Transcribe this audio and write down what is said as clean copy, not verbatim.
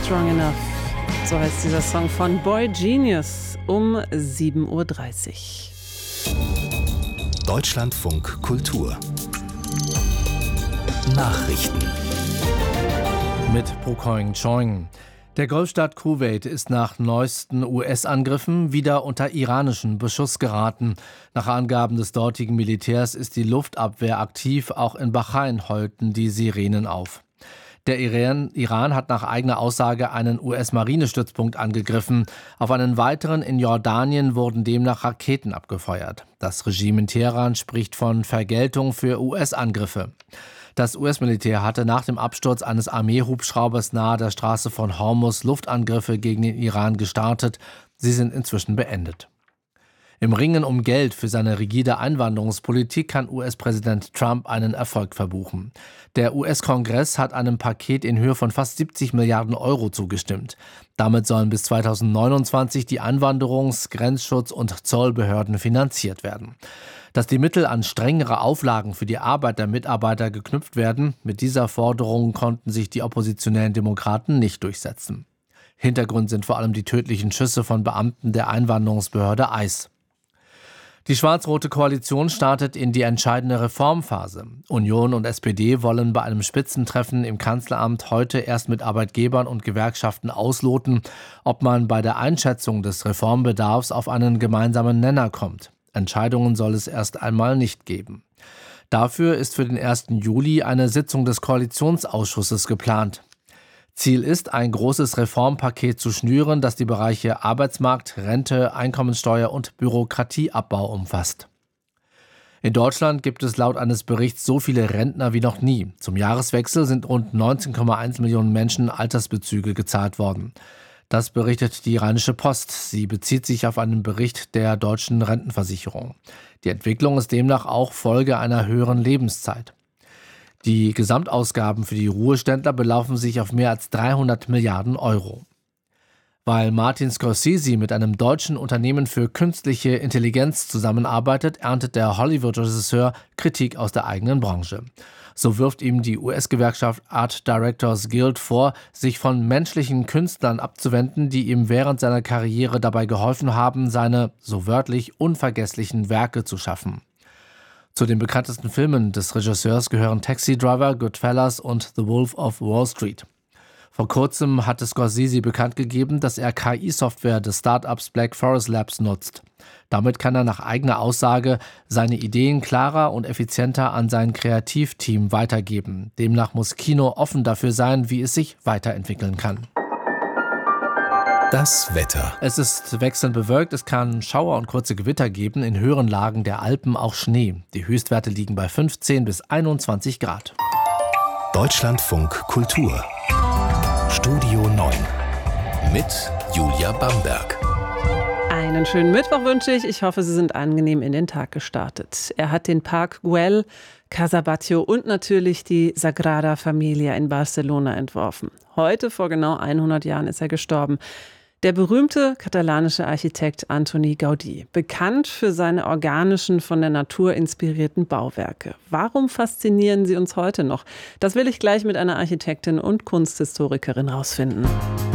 Strong Enough. So heißt dieser Song von Boy Genius um 7:30 Uhr. Deutschlandfunk Kultur Nachrichten mit Prokoing Choing. Der Golfstaat Kuwait ist nach neuesten US-Angriffen wieder unter iranischen Beschuss geraten. Nach Angaben des dortigen Militärs ist die Luftabwehr aktiv, auch in Bahrain heulten die Sirenen auf. Der Iran hat nach eigener Aussage einen US-Marinestützpunkt angegriffen. Auf einen weiteren in Jordanien wurden demnach Raketen abgefeuert. Das Regime in Teheran spricht von Vergeltung für US-Angriffe. Das US-Militär hatte nach dem Absturz eines Armeehubschraubers nahe der Straße von Hormuz Luftangriffe gegen den Iran gestartet. Sie sind inzwischen beendet. Im Ringen um Geld für seine rigide Einwanderungspolitik kann US-Präsident Trump einen Erfolg verbuchen. Der US-Kongress hat einem Paket in Höhe von fast 70 Milliarden Euro zugestimmt. Damit sollen bis 2029 die Einwanderungs-, Grenzschutz- und Zollbehörden finanziert werden. Dass die Mittel an strengere Auflagen für die Arbeit der Mitarbeiter geknüpft werden, mit dieser Forderung konnten sich die oppositionellen Demokraten nicht durchsetzen. Hintergrund sind vor allem die tödlichen Schüsse von Beamten der Einwanderungsbehörde ICE. Die schwarz-rote Koalition startet in die entscheidende Reformphase. Union und SPD wollen bei einem Spitzentreffen im Kanzleramt heute erst mit Arbeitgebern und Gewerkschaften ausloten, ob man bei der Einschätzung des Reformbedarfs auf einen gemeinsamen Nenner kommt. Entscheidungen soll es erst einmal nicht geben. Dafür ist für den 1. Juli eine Sitzung des Koalitionsausschusses geplant. Ziel ist, ein großes Reformpaket zu schnüren, das die Bereiche Arbeitsmarkt, Rente, Einkommensteuer und Bürokratieabbau umfasst. In Deutschland gibt es laut eines Berichts so viele Rentner wie noch nie. Zum Jahreswechsel sind rund 19,1 Millionen Menschen Altersbezüge gezahlt worden. Das berichtet die Rheinische Post. Sie bezieht sich auf einen Bericht der Deutschen Rentenversicherung. Die Entwicklung ist demnach auch Folge einer höheren Lebenszeit. Die Gesamtausgaben für die Ruheständler belaufen sich auf mehr als 300 Milliarden Euro. Weil Martin Scorsese mit einem deutschen Unternehmen für künstliche Intelligenz zusammenarbeitet, erntet der Hollywood-Regisseur Kritik aus der eigenen Branche. So wirft ihm die US-Gewerkschaft Art Directors Guild vor, sich von menschlichen Künstlern abzuwenden, die ihm während seiner Karriere dabei geholfen haben, seine, so wörtlich, unvergesslichen Werke zu schaffen. Zu den bekanntesten Filmen des Regisseurs gehören Taxi Driver, Goodfellas und The Wolf of Wall Street. Vor kurzem hatte Scorsese bekannt gegeben, dass er KI-Software des Startups Black Forest Labs nutzt. Damit kann er nach eigener Aussage seine Ideen klarer und effizienter an sein Kreativteam weitergeben. Demnach muss Kino offen dafür sein, wie es sich weiterentwickeln kann. Das Wetter. Es ist wechselnd bewölkt, es kann Schauer und kurze Gewitter geben, in höheren Lagen der Alpen auch Schnee. Die Höchstwerte liegen bei 15 bis 21 Grad. Deutschlandfunk Kultur Studio 9 mit Julia Bamberg. Einen schönen Mittwoch wünsche ich. Ich hoffe, Sie sind angenehm in den Tag gestartet. Er hat den Park Güell, Casa Batlló und natürlich die Sagrada Familia in Barcelona entworfen. Heute, vor genau 100 Jahren, ist er gestorben. Der berühmte katalanische Architekt Antoni Gaudí, bekannt für seine organischen, von der Natur inspirierten Bauwerke. Warum faszinieren sie uns heute noch? Das will ich gleich mit einer Architektin und Kunsthistorikerin rausfinden.